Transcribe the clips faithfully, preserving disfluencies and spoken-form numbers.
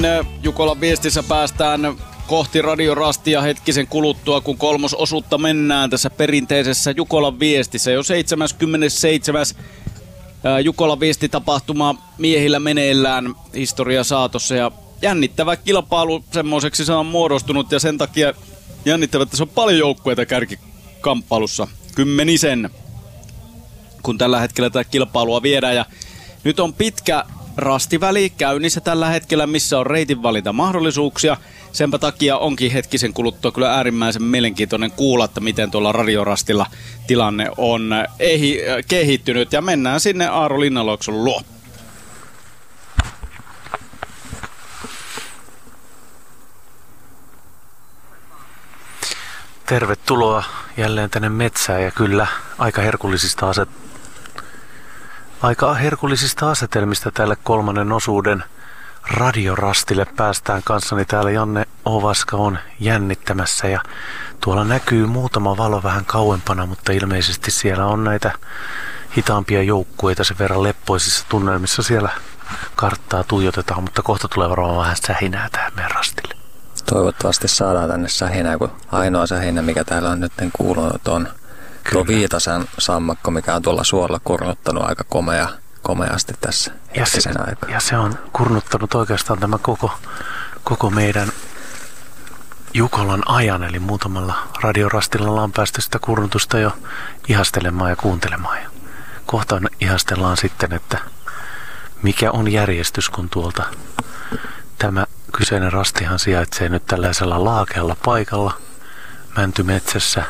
Jukolan viestissä päästään kohti radiorastia hetkisen kuluttua, kun kolmososuutta mennään tässä perinteisessä Jukolan viestissä. Jo seitsemäskymmenesseitsemäs Jukolan viestitapahtuma miehillä meneillään historia saatossa ja jännittävä kilpailu semmoiseksi se on muodostunut ja sen takia jännittävä, että se on paljon joukkueita kärkikamppailussa. Kymmenisen, kun tällä hetkellä tätä kilpailua viedään ja nyt on pitkä rastiväli käynnissä tällä hetkellä, missä on reitinvalinta mahdollisuuksia. Senpä takia onkin hetkisen kuluttua kyllä äärimmäisen mielenkiintoinen kuulla, että miten tuolla radiorastilla tilanne on ehi, kehittynyt. Ja mennään sinne Aaro Linnanluokson luo. Tervetuloa jälleen tänne metsään ja kyllä aika herkullisista aset... Aika herkullisista asetelmista tälle kolmannen osuuden radiorastille päästään kanssani. Täällä Janne Ovaska on jännittämässä ja tuolla näkyy muutama valo vähän kauempana, mutta ilmeisesti siellä on näitä hitaampia joukkueita sen verran leppoisissa tunnelmissa siellä karttaa tuijotetaan, mutta kohta tulee varmaan vähän sähinää tähän meidän rastille. Toivottavasti saadaan tänne sähinää, kun ainoa sähinä, mikä täällä on nyt kuulunut, on tuo Viitasen sammakko, mikä on tuolla suolla kurnuttanut aika komea, komeasti tässä hetkisen aikaa. Ja se on kurnuttanut oikeastaan tämä koko, koko meidän Jukolan ajan, eli muutamalla radiorastilla ollaan päästy sitä kurnutusta jo ihastelemaan ja kuuntelemaan. Ja kohta ihastellaan sitten, että mikä on järjestys, kun tuolta tämä kyseinen rastihan sijaitsee nyt tällaisella laakealla paikalla mäntymetsässä.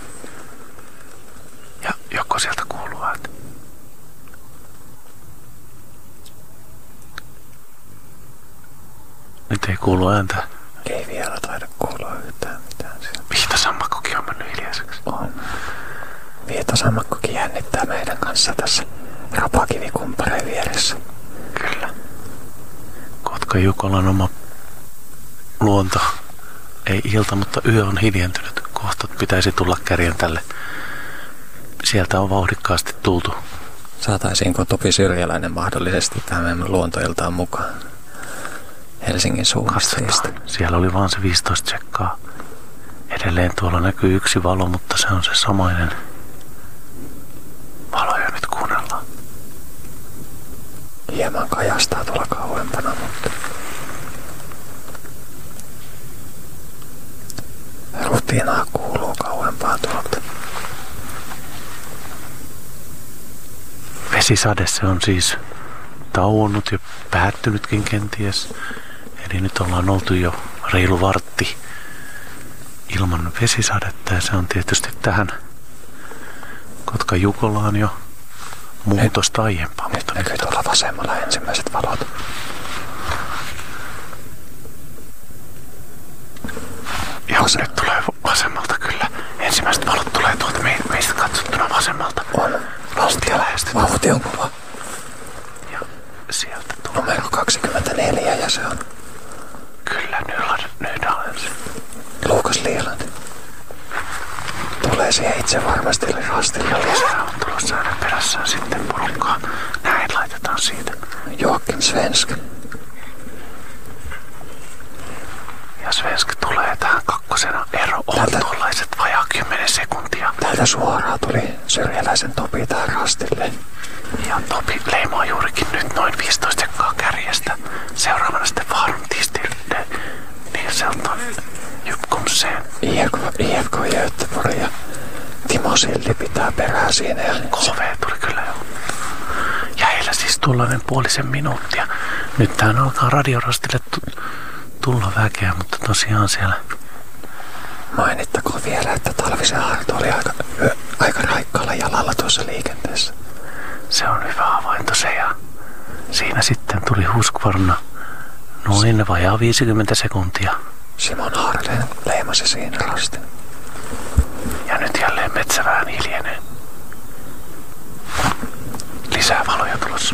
Ja joko sieltä kuuluu ääntä? Nyt ei kuulu ääntä. Ei vielä taida kuulua yhtään mitään sieltä. Viitasammakkokin on mennyt hiljaiseksi. On. Viitasammakkokin jännittää meidän kanssa tässä rapakivikumppareen vieressä. Kyllä. Kotka Jukolan oma luonto. Ei ilta, mutta yö on hiljentynyt. Kohta pitäisi tulla kärjen tälle. Sieltä on vauhdikkaasti tultu. Saataisiinko Topi Syrjäläinen mahdollisesti tähän meidän luontoiltaan mukaan Helsingin suunnista? Siellä oli vaan se viisitoista tsekkaa. Edelleen tuolla näkyy yksi valo, mutta se on se samainen valo, ja nyt kuunnellaan. Hieman kajastaa tuolla kauempana, mutta rutinaa kuuluu kauempaa tuolta. Vesisade se on siis tauonnut ja päättynytkin kenties. Eli nyt ollaan oltu jo reilu vartti ilman vesisadetta ja se on tietysti tähän Kotka Jukolaan jo muutosta aiempaa. Nyt, nyt näkyy tuolla vasemmalla ensimmäiset valot. Joo, Vas- nyt tulee vasemmalta kyllä. Ensimmäiset valot tulee tuolta me- meistä katsottuna vasemmalta. On. Rastia lähestytään. Vauhti on kova. Ja sieltä tulee. Numero kaksikymmentäneljä ja se on kyllä, Nydalen se. Luukas Lieland. Tulee siihen itse varmasti rastille. Ja lisää on tulossa aina perässään sitten porukkaa. Näin laitetaan siitä. Joakim Svensk. Ja Svensk tulee tähän kakkosena. Ero on Tältä, tuollaiset vajaa kymmenen sekuntia. Täältä suoraan tuli Syrjäläisen Topi tähän rastille. Ja Topi leimaa juurikin nyt noin viisitoista sekkaa kärjestä. Seuraavana sitten Vaarun Tistilde. Niin se on ton Jypkumseen. I F K Göteborg ja Timo Silti pitää perää siinä. Ja K V tuli kyllä jo. Ja heillä siis tuollainen puolisen minuuttia. Nyt tähän alkaa radiorastille t- tulla väkeä, mutta tosiaan siellä. Mainittakoon vielä, että Talvisen Arto oli aika, ö, aika raikkaalla jalalla tuossa liikenteessä. Se on hyvä havainto se ja siinä sitten tuli Husqvarna noin vajaa viisikymmentä sekuntia. Simon Harleen leimasi siinä rastin. Ja nyt jälleen metsä vähän hiljenee. Lisää valoja tulossa.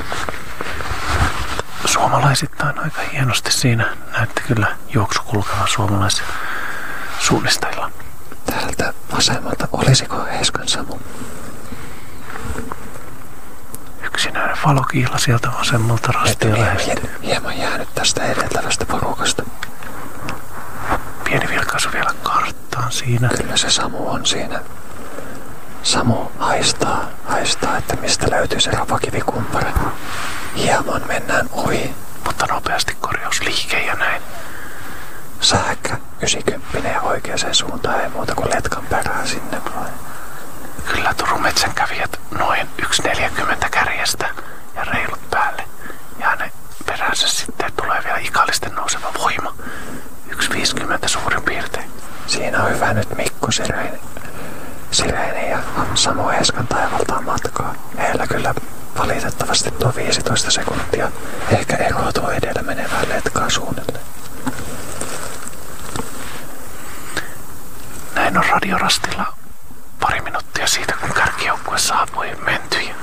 Suomalaisittain aika hienosti siinä näytti kyllä juoksu kulkeva suomalaisen suunnistajilla. Täältä vasemmalta olisiko Eskan Samu? Yksi Yksinäinen valokiila sieltä vasemmalta rastia lähestyy. Hieman jäänyt tästä edeltävästä porukasta. Pieni vilkaisu vielä karttaan siinä. Kyllä se Samu on siinä. Samu haistaa, haistaa, että mistä löytyy se rapakivikumpare. Hieman mennään ohi. Mutta nopeasti korjausliike ja näin. Sähkö yhdeksänkymmentä ja oikeaan suuntaan ei muuta kuin letkan perää sinne vai. Kyllä Turun metsänkävijät noin yksi neljäkymmentä kärjestä ja reilut päälle. Ja ne peränsä sitten tulee vielä ikallisten nouseva voima. yksi viisikymmentä suurin piirtein. Siinä on hyvä nyt Mikko Sireinen, Sireinen ja Samu Eeskan taivaltaan matkaa. Heillä kyllä valitettavasti tuo viisitoista sekuntia ehkä eroa tuo edellä menevään letkaan suunnilleen. Näin on radiorastilla pari minuuttia siitä, kun kärkijoukkue saapui mentyjä.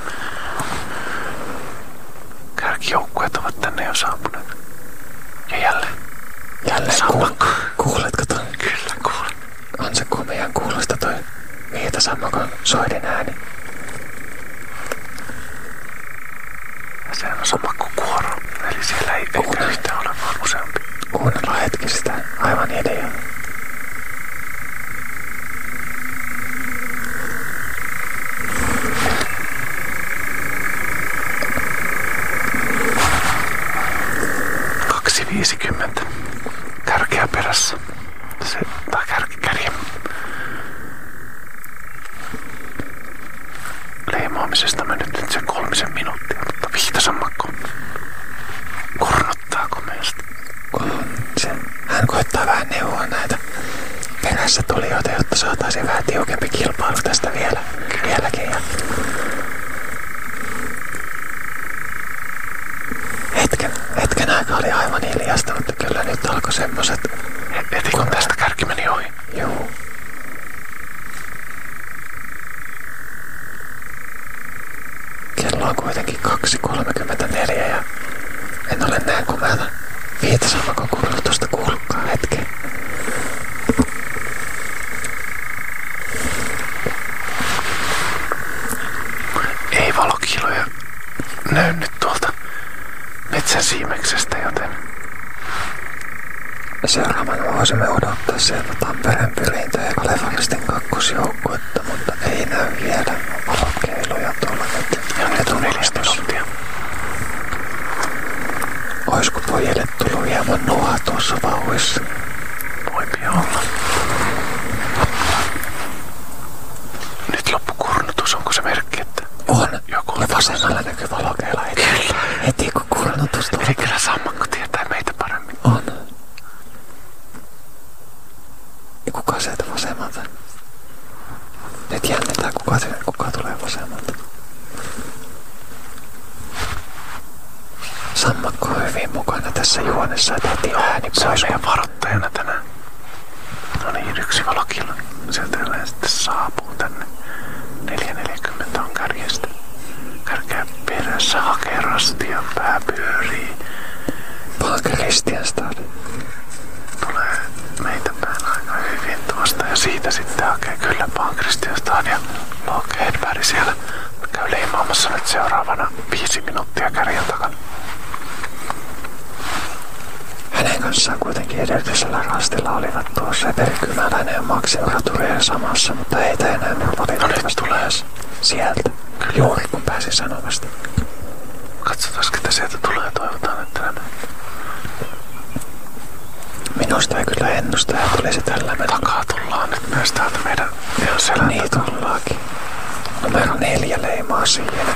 Kärkijoukkueet ovat tänne jo saapuneet. Ja jälleen. Jälleen Sammakko. Kuul- kuuletko ton? Kyllä kuulen. On se komean kuulosta toi Viitasammakon soidin ääni. Ja sehän on sammakko kuoro. Eli siellä ei eikä yhtään ole vaan useampi. Kuunnellaan hetki sitä aivan ideaa. kaksi viisikymmentä. Kärkeä perässä. Se, tai kärki kärjen leimaamisesta mennyt nyt se kolmisen minuuttia, mutta Viitasammakko kornottaa komeasti. Se, hän koittaa vähän neuvoa näitä perässä tulijoita, jotta saataisiin vähän tiukempi kilpailu tästä vielä, vieläkin. Ja hetken, hetken aika oli aivan hiljasta, mutta kyllä nyt alkoi semmoset. Heti kun tästä kärki meni ohi. Juu. Kello on kuitenkin kaksi kolmekymmentäneljä ja en ole näin komeata Viitasammakon kurlutusta kuullutkaan hetken. Ei valokiiloja näy nyt tuolta metsän siimeksestä, joten seuraavana voisimme odottaa sieltä Tampereen Pyrintöä ja Kalevaristin kakkosjoukkuetta, mutta ei näy vielä valokeiluja tuolla nyt. Ja nyt on neljä minuuttia. Oisko pojille tullut hieman nuhaa tuossa vauhissa? Voipi olla. Nyt loppukurnutus, onko se merkki, että On. joku Ja vasemmalla näkyy valokeila heti. Kyllä. Heti kun kurnutus tulee. Eli kyllä Sammakko tietää meitä paremmin. On. Ja kuka sieltä vasemmalta? Nyt jännitään, kuka, kuka tulee vasemmalta. Sammakko on hyvin mukana tässä juonessa, että heti ääni Se on pois. meidän varoittajana tänään. No niin, yksi valokilo. Sieltä jälleen sitten saapuu tänne. neljä neljäkymmentä on kärjestä. Kärkeä perässä, hakee rastia, pää pyörii. Palka Kristianstad. Tulee meitä päällä aika hyvin tuosta ja siitä sitten hakee kyllä Pankristianstad ja Loke Hedberg siellä käy leimaamassa nyt seuraavana viisi minuuttia kärjen takana. Hänen kanssaan kuitenkin edellisellä rastilla olivat tuossa Everi Kymäläinen ja Maksi Oraturien samassa, mutta heitä enää nyt valitettavasti tulee sieltä. Kyllä. Juuri kun pääsin sanomasta. Katsotaan, ketä sieltä tulee ja toivotaan, että nämä Minusta ei kyllä ennustaja tulisi tällä mennä. takaa tullaan nyt myös täältä meidän ihan selän Niin tullaakin. Numero neljä leimaa siihen.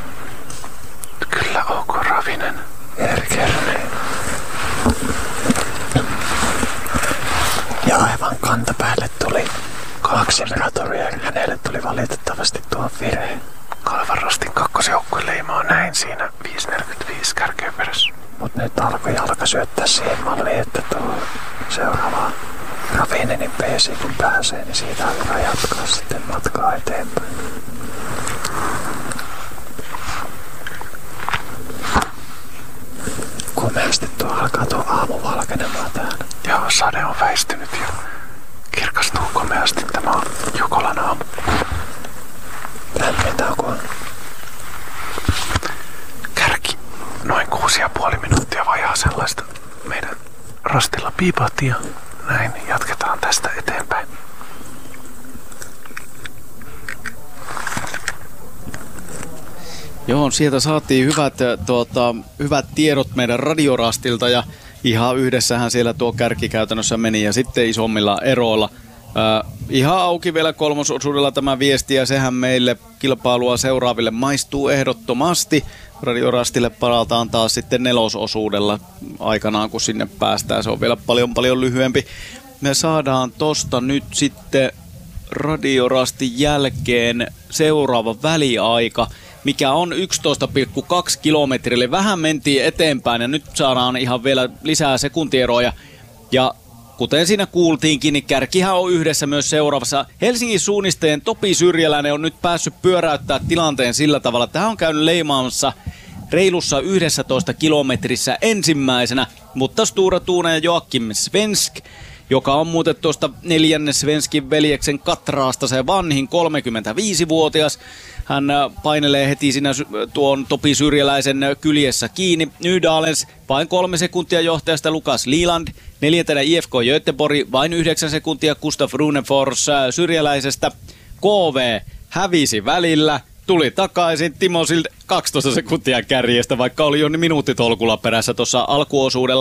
Kyllä OK Ravinen. Erkerneen. Ja aivan kantapäälle tuli kaksi Ratoria. Hänelle tuli valitettavasti tuo virhe. Kalevan rastin kakkosjoukkueen leimaa näin siinä viisi neljäkymmentäviisi kärkeä perässä. Mut nyt alkoi jalka syöttää siihen malliin, että tuo seuraava Ravinenin peesi kun pääsee, niin siitä on hyvä jatkaa sitten matkaa eteenpäin. Komeasti tuo alkaa tuo aamu valkenemaan täällä. Joo, sade on väistynyt ja kirkastuu komeasti. Tämä on Jukolan aamu. Lämmintä on kun noin kuusi ja puoli minuuttia vajaa sellaista meidän rastilla piipahti ja näin jatketaan tästä eteenpäin. Joo, sieltä saatiin hyvät, tuota, hyvät tiedot meidän radiorastilta ja ihan yhdessähän siellä tuo kärki käytännössä meni ja sitten isommilla eroilla. Äh, ihan auki vielä kolmososuudella tämä viesti ja sehän meille kilpailua seuraaville maistuu ehdottomasti. Radiorastille palataan taas sitten nelososuudella aikanaan, kun sinne päästään. Se on vielä paljon paljon lyhyempi. Me saadaan tosta nyt sitten radiorastin jälkeen seuraava väliaika, mikä on yksitoista pilkku kaksi kilometrille. Vähän mentiin eteenpäin ja nyt saadaan ihan vielä lisää sekuntieroja. Ja kuten siinä kuultiinkin, niin kärkihän on yhdessä myös seuraavassa. Helsingin suunnistajien Topi Syrjäläinen on nyt päässyt pyöräyttää tilanteen sillä tavalla, että hän on käynyt leimaamassa reilussa yksitoista kilometrissä ensimmäisenä, mutta Stura Thune ja Joakim Svensk, joka on muuten tuosta neljännen Svenskin veljeksen Katraasta se vanhin kolmekymmentäviisivuotias. Hän painelee heti siinä tuon Topi Syrjäläisen kyljessä kiinni. Nydalens vain kolme sekuntia johtajasta Lukas Liland. Neljäntenä I F K Göteborg vain yhdeksän sekuntia Gustaf Runefors Syrjäläisestä. K V hävisi välillä. Tuli takaisin Timo Sild kaksitoista sekuntia kärjestä, vaikka oli jo minuuttitolkulla perässä tuossa alkuosuudella.